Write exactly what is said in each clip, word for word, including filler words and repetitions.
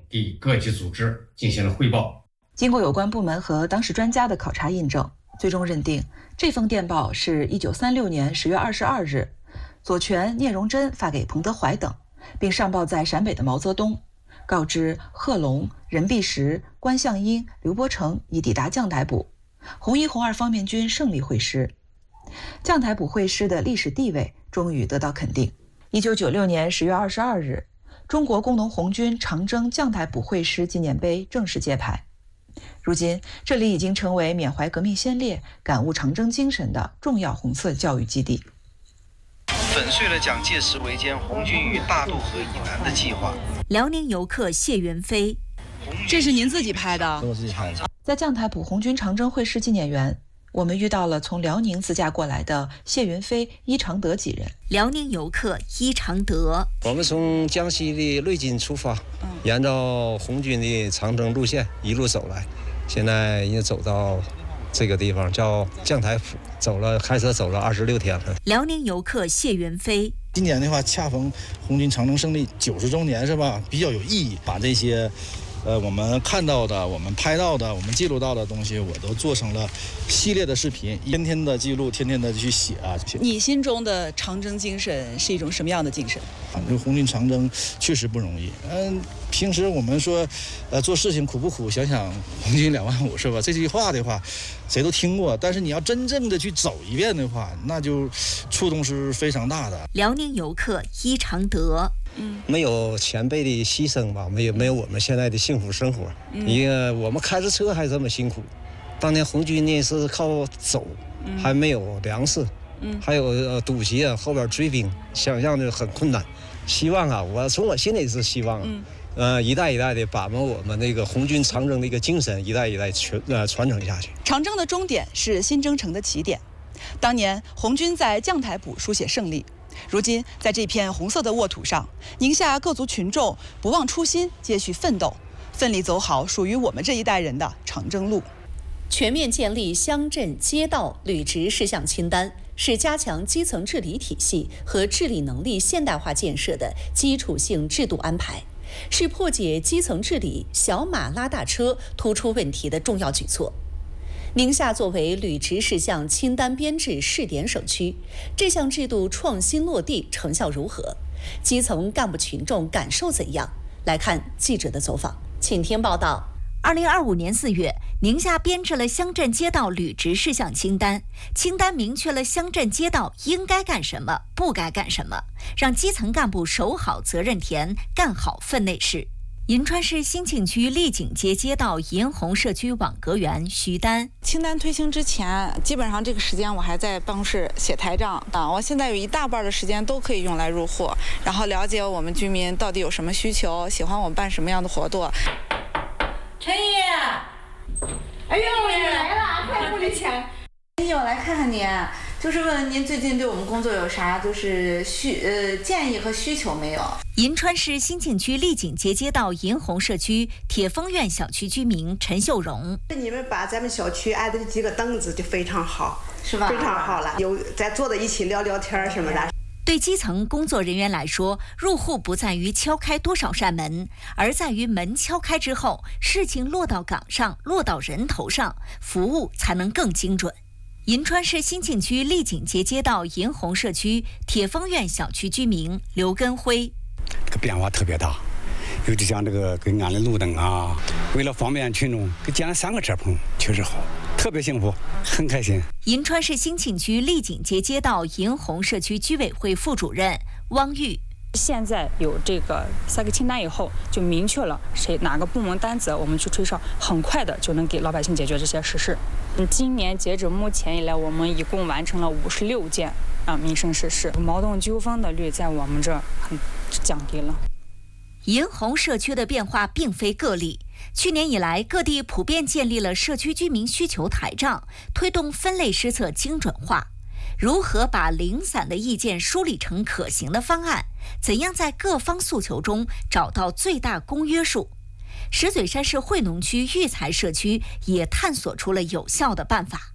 给各级组织进行了汇报。 经过有关部门和当事专家的考察印证，最终认定这封电报是一九三六年十月二十二日左权、聂荣臻发给彭德怀等，并上报在陕北的毛泽东，告知贺龙、任弼时、关向英、刘伯承已抵达将台补，红一、红二方面军胜利会师。将台补会师的历史地位终于得到肯定。一九九六年十月二十二日，中国工农红军长征将台补会师纪念碑正式揭牌。如今，这里已经成为缅怀革命先烈、感悟长征精神的重要红色教育基地。 粉碎了蒋介石围歼红军于大渡河以南的计划。 辽宁游客谢元飞， 这是您自己拍的？ 我自己拍的。 在将台补红军长征会师纪念园，我们遇到了从辽宁自驾过来的谢云飞、伊长德几人。 辽宁游客伊长德， 我们从江西的瑞金出发，嗯、沿着红军的长征路线一路走来，现在已经走到这个地方叫将台府，走了开车走了二十六天了。 辽宁游客谢元飞， 今年的话恰逢红军长征胜利九十周年是吧？比较有意义，把这些。呃，我们看到的、我们拍到的、我们记录到的东西，我都做成了系列的视频，天天的记录，天天的去写啊。 你心中的长征精神是一种什么样的精神？ 啊，这红军长征确实不容易。嗯，平时我们说，呃，做事情苦不苦？想想红军两万五是吧？这句话的话，谁都听过。但是你要真正的去走一遍的话，那就触动是非常大的。 辽宁游客伊长德。 嗯，没有前辈的牺牲吧，没有没有我们现在的幸福生活。嗯，因为我们开着车还这么辛苦，当年红军呢是靠走，嗯、还没有粮食，嗯，还有呃堵截后边追兵，想象的很困难。希望啊，我从我心里是希望，嗯，呃，一代一代的把我们我们那个红军长征的一个精神，一代一代传呃传承下去。 长征的终点是新征程的起点，当年红军在将台补书写胜利。如今，在这片红色的沃土上，宁夏各族群众不忘初心，继续奋斗，奋力走好属于我们这一代人的长征路。 全面建立乡镇街道履职事项清单，是加强基层治理体系和治理能力现代化建设的基础性制度安排，是破解基层治理小马拉大车突出问题的重要举措。宁夏作为履职事项清单编制试点省区，这项制度创新落地成效如何？基层干部群众感受怎样？来看记者的走访。请听报道。二零二五年四月，宁夏编制了乡镇街道履职事项清单，清单明确了乡镇街道应该干什么，不该干什么，让基层干部守好责任田，干好分内事。银川市兴庆区丽景街街道银虹社区网格员徐丹， 清单推行之前，基本上这个时间我还在办公室写台账啊。我现在有一大半的时间都可以用来入户，然后了解我们居民到底有什么需求，喜欢我们办什么样的活动。 陈姨，哎呦，你来了，快屋里请。 陈姨，我来看看您，就是问问您最近对我们工作有啥就是需呃建议和需求没有？ 银川市兴庆区丽景街街道银虹社区铁峰苑小区居民陈秀荣， 你们把咱们小区安的几个凳子就非常好， 是吧？ 非常好了，有咱坐在一起聊聊天什么的。 对基层工作人员来说，入户不在于敲开多少扇门，而在于门敲开之后，事情落到岗上，落到人头上，服务才能更精准。银川市兴庆区丽景街街道银虹社区铁峰苑小区居民刘根辉， 这个变化特别大，尤其像这个给安的路灯啊，为了方便群众，给建了三个车棚，确实好，特别幸福，很开心。 银川市兴庆区丽景街街道银虹社区居委会副主任汪玉， 现在有这个三个清单以后，就明确了谁哪个部门担责，我们去追上，很快的就能给老百姓解决这些实事。嗯，今年截止目前以来，我们一共完成了五十六件啊民生实事，矛盾纠纷的率在我们这很降低了。 银虹社区的变化并非个例，去年以来，各地普遍建立了社区居民需求台账，推动分类施策精准化。如何把零散的意见梳理成可行的方案？怎样在各方诉求中找到最大公约数？石嘴山市惠农区育才社区也探索出了有效的办法。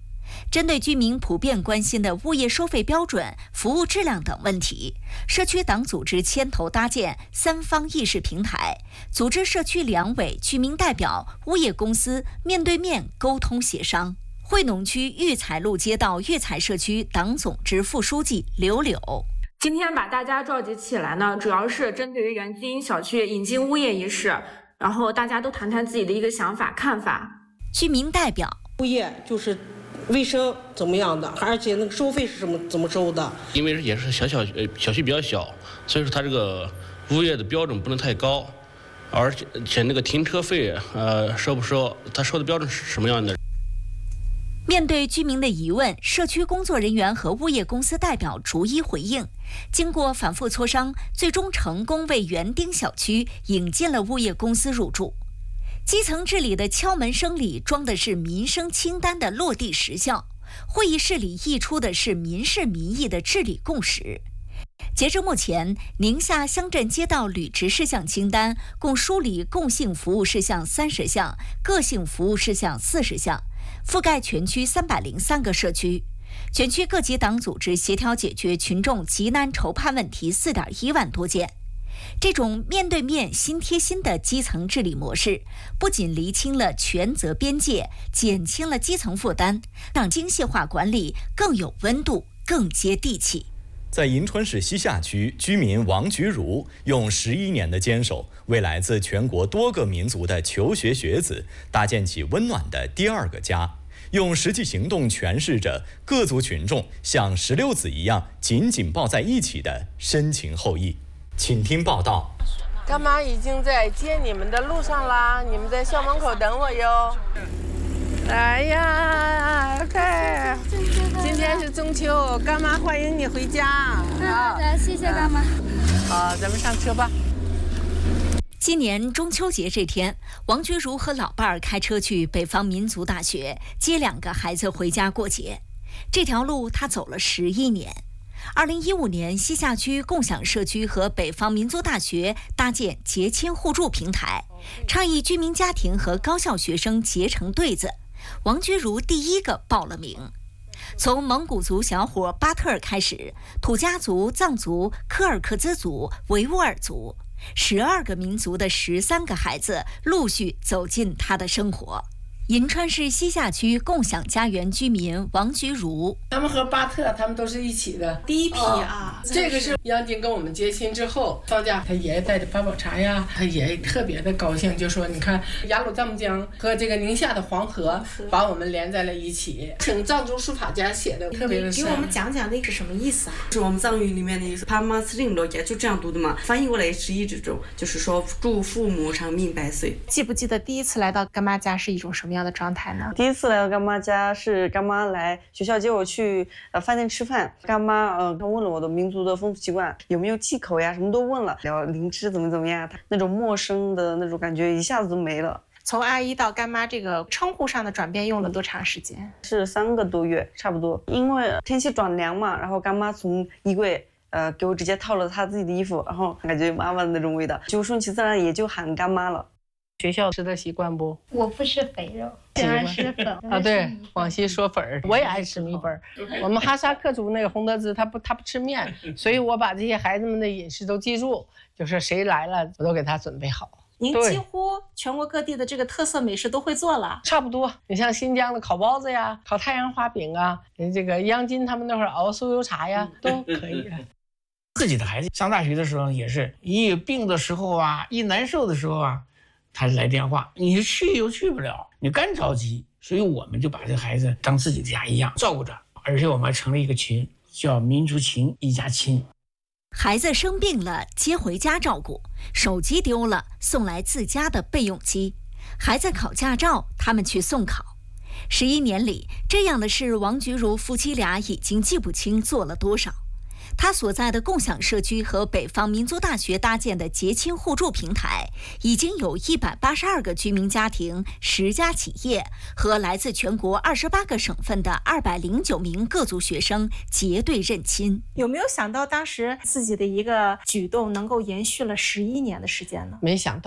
针对居民普遍关心的物业收费标准、服务质量等问题，社区党组织牵头搭建三方议事平台，组织社区两委、居民代表、物业公司面对面沟通协商。惠农区育才路街道育才社区党总支副书记刘柳。 今天把大家召集起来呢，主要是针对于原基因小区引进物业一事，然后大家都谈谈自己的一个想法看法。 居民代表， 物业就是卫生怎么样的，而且那个收费是什么怎么收的？ 因为也是小小呃小区比较小，所以说它这个物业的标准不能太高，而且且那个停车费呃收不收，它收的标准是什么样的？ 面对居民的疑问，社区工作人员和物业公司代表逐一回应。经过反复磋商，最终成功为园丁小区引进了物业公司入驻。基层治理的敲门声里装的是民生清单的落地实效，会议室里溢出的是民事民意的治理共识。截至目前，宁夏乡镇街道履职事项清单共梳理共性服务事项三十项，个性服务事项四十项，覆盖全区三百零三个社区。全区各级党组织协调解决群众急难愁盼问题四点一万多件。这种面对面心贴心的基层治理模式，不仅厘清了权责边界，减轻了基层负担，让精细化管理更有温度，更接地气。 在银川市西夏区，居民王菊如用十一年的坚守，为来自全国多个民族的求学学子搭建起温暖的第二个家，用实际行动诠释着各族群众像石榴籽一样紧紧抱在一起的深情厚谊。请听报道。 干妈已经在接你们的路上啦，你们在校门口等我哟。哎呀，快！今天是中秋，干妈欢迎你回家。 好的，谢谢干妈。 好，咱们上车吧。 今年中秋节这天，王菊如和老伴儿开车去北方民族大学接两个孩子回家过节。这条路他走了十一年。二零一五年，西夏区共享社区和北方民族大学搭建结亲互助平台，倡议居民家庭和高校学生结成对子。王菊如第一个报了名。从蒙古族小伙巴特尔开始，土家族、藏族、柯尔克孜族、维吾尔族，十二个民族的十三个孩子陆续走进他的生活。银川市西夏区共享家园居民王菊如， 他们和巴特他们都是一起的第一批啊、 哦、这个是央金跟我们结亲之后放假，他爷爷带着八宝茶呀，他爷爷特别的高兴，就说你看雅鲁藏布江和这个宁夏的黄河把我们连在了一起，请藏族书法家写的，特别的给我们讲讲那个什么意思啊？是我们藏语里面的意思，帕玛斯林罗也就这样读的嘛，翻译过来是一种就是说祝父母长命百岁。 记不记得第一次来到干妈家是一种什么样的状态呢？ 第一次来到干妈家是干妈来学校接我去呃饭店吃饭，干妈呃她问了我的民族的风俗习惯，有没有忌口呀，什么都问了，聊灵芝怎么怎么样，那种陌生的那种感觉一下子都没了。 从阿姨到干妈这个称呼上的转变用了多长时间？ 是三个多月差不多，因为天气转凉嘛，然后干妈从衣柜呃给我直接套了她自己的衣服，然后感觉妈妈的那种味道，就顺其自然也就喊干妈了。 学校吃的习惯不？ 我不吃肥肉，喜欢吃粉啊。对，广西说粉儿，我也爱吃米粉儿。我们哈萨克族那个洪德兹他不他不吃面，所以我把这些孩子们的饮食都记住，就是谁来了我都给他准备好。 您几乎全国各地的这个特色美食都会做了， 差不多。你像新疆的烤包子呀，烤太阳花饼啊，这个央金他们那会儿熬酥油茶呀，都可以。 自己的孩子上大学的时候也是，一有病的时候啊，一难受的时候啊，他来电话，你去又去不了，你干着急，所以我们就把这个孩子当自己的家一样照顾着，而且我们还成立一个群，叫民族情一家亲。 孩子生病了接回家照顾，手机丢了送来自家的备用机，孩子考驾照他们去送考。十一年里，这样的事王菊如夫妻俩已经记不清做了多少。他所在的共享社区和北方民族大学搭建的结亲互助平台，已经有一百八十二个居民家庭、十家企业和来自全国二十八个省份的二百零九名各族学生结对认亲。 有没有想到当时自己的一个举动能够延续了十一年的时间呢？ 没想到。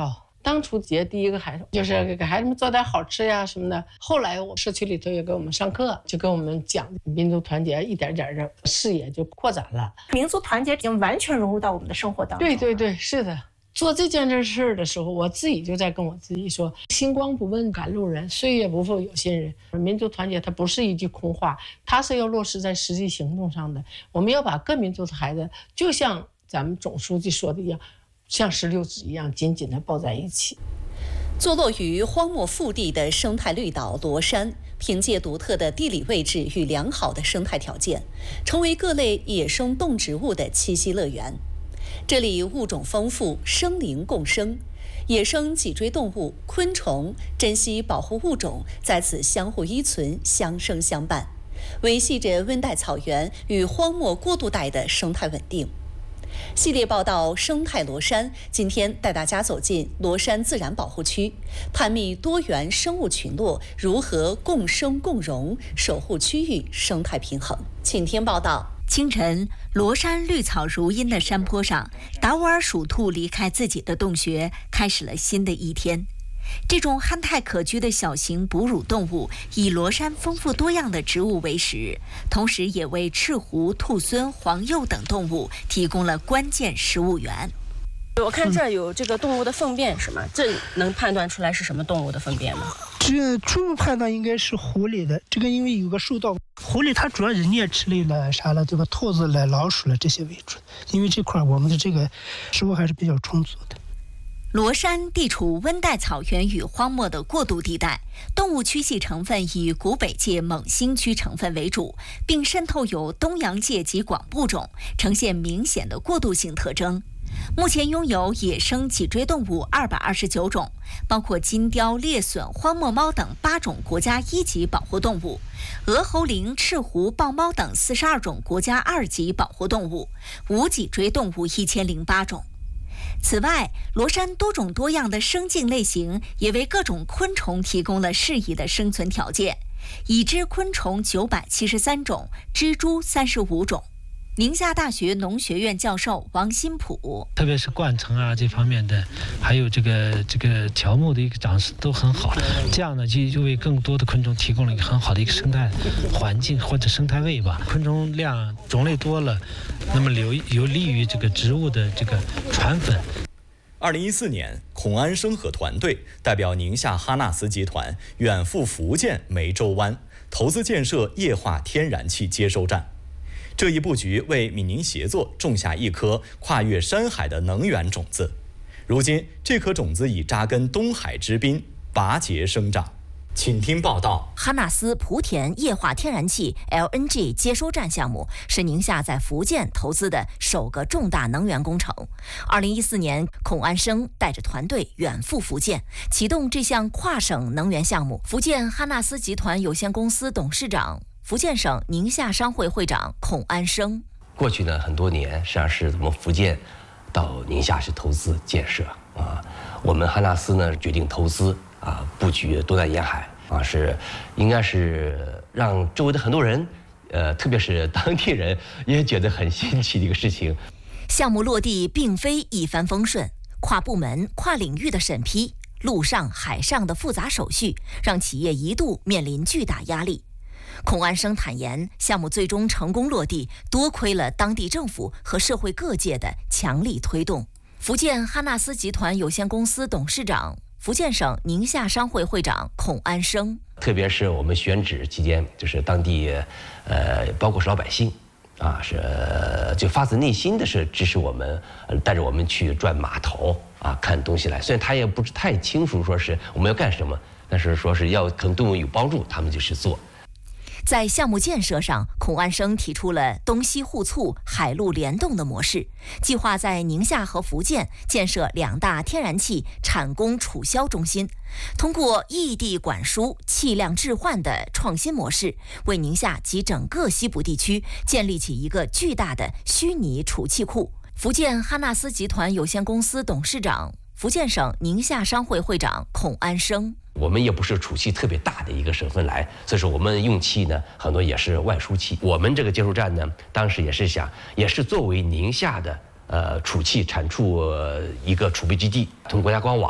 当初接第一个孩子，就是给孩子们做点好吃呀什么的。后来我社区里头也给我们上课，就跟我们讲民族团结，一点点的视野就扩展了。 民族团结已经完全融入到我们的生活当中。 对对对，是的。做这件事儿的时候，我自己就在跟我自己说：星光不问赶路人，岁月不负有心人。民族团结它不是一句空话，它是要落实在实际行动上的。我们要把各民族的孩子，就像咱们总书记说的一样，像石榴籽一样紧紧地抱在一起。 坐落于荒漠腹地的生态绿岛罗山，凭借独特的地理位置与良好的生态条件，成为各类野生动植物的栖息乐园。这里物种丰富，生灵共生，野生脊椎动物、昆虫、珍稀保护物种在此相互依存，相生相伴，维系着温带草原与荒漠过渡带的生态稳定。系列报道《生态罗山》今天带大家走进罗山自然保护区，探秘多元生物群落如何共生共荣，守护区域生态平衡。请听报道。 清晨，罗山绿草如茵的山坡上，达斡尔鼠兔离开自己的洞穴，开始了新的一天。这种憨态可掬的小型哺乳动物，以罗山丰富多样的植物为食，同时也为赤狐、兔狲、黄鼬等动物提供了关键食物源。 我看这儿有这个动物的粪便，是吗？这能判断出来是什么动物的粪便吗？ 这初步判断应该是狐狸的，这个因为有个受到狐狸，它主要是啮齿类了啥了，这个兔子了、老鼠了这些为主，因为这块我们的这个食物还是比较充足的。 罗山地处温带草原与荒漠的过渡地带，动物区系成分以古北界猛星区成分为主，并渗透有东洋界及广部种，呈现明显的过渡性特征。目前拥有野生脊椎动物二百二十九种，包括金雕、猎隼、荒漠猫等八种国家一级保护动物，鹅喉羚、赤狐、豹猫等四十二种国家二级保护动物，无脊椎动物一千零八种。此外，罗山多种多样的生境类型也为各种昆虫提供了适宜的生存条件，已知昆虫九百七十三种，蜘蛛三十五种。宁夏大学农学院教授王新普， 特别是灌丛啊这方面的，还有这个这个条目的一个长势都很好，这样呢就就为更多的昆虫提供了一个很好的一个生态环境或者生态位吧。昆虫量种类多了，那么有有利于这个植物的这个传粉。 二零一四年，孔安生和团队代表宁夏哈纳斯集团远赴福建梅州湾，投资建设液化天然气接收站。这一布局为闽宁协作种下一颗跨越山海的能源种子。如今，这颗种子已扎根东海之滨，拔节生长。请听报道。 哈纳斯莆田液化天然气 L N G 接收站项目是宁夏在福建投资的首个重大能源工程。二零一四年，孔安生带着团队远赴福建，启动这项跨省能源项目。福建哈纳斯集团有限公司董事长、福建省宁夏商会会长孔安生。 过去呢很多年，实际上是我们福建到宁夏是投资建设啊，我们哈纳斯呢决定投资啊，布局东南沿海啊，是应该是让周围的很多人，呃，特别是当地人也觉得很新奇的一个事情。 项目落地并非一帆风顺，跨部门、跨领域的审批、陆上、海上的复杂手续，让企业一度面临巨大压力。孔安生坦言，项目最终成功落地，多亏了当地政府和社会各界的强力推动。福建哈纳斯集团有限公司董事长、福建省宁夏商会会长孔安生， 特别是我们选址期间，就是当地，呃，包括是老百姓，啊，是就发自内心的是支持我们，呃，带着我们去转码头啊，看东西来。虽然他也不是太清楚说是我们要干什么，但是说是要可能对我们有帮助，他们就去做。 在项目建设上，孔安生提出了东西互促、海陆联动的模式，计划在宁夏和福建建设两大天然气产供储销中心，通过异地管输、气量置换的创新模式，为宁夏及整个西部地区建立起一个巨大的虚拟储气库。福建哈纳斯集团有限公司董事长、福建省宁夏商会会长孔安生。 我们也不是储气特别大的一个省份来，所以说我们用气呢很多也是外输气。我们这个接收站呢，当时也是想，也是作为宁夏的呃储气产出、呃、一个储备基地，从国家官网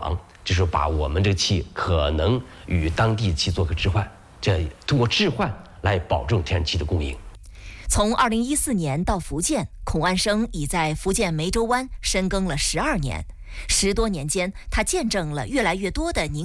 就是把我们这个气可能与当地气做个置换，这通过置换来保证天然气的供应。 从二零一四年到福建，孔安生已在福建湄洲湾深耕了十二年。十多年间，他见证了越来越多的宁